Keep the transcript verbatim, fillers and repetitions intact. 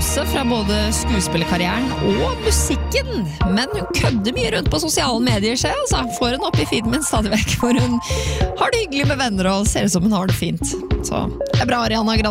pause fra både skuespillerkarrieren og musikken, men hun kødder mye rundt på sosiale medier, så altså, får hun opp i feeden min stadig vekk, hvor hun har det hyggelig med venner og ser ut som hun har det fint. Så det er bra, Ariana Grande.